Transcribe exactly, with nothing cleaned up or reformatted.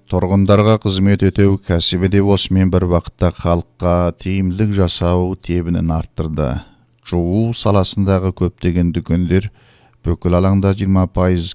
Тұрғындарға қызмет өтеу кәсіби де осымен бір вақытта халыққа тиімділік жасау тебінін арттырды. Жуу саласындағы көптеген дүкендер бүкіл алаңда жиырма пайыз